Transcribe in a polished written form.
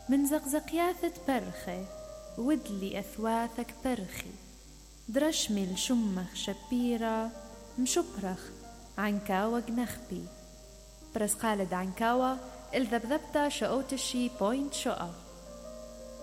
من زقزقياثة برخي ودلي أثواثك برخي درشمي لشمخ شبيرة مشبرخ عنكاوة جنخبي برس خالد عنكاوة الذبذبتا شقوتشي بوينت شقا.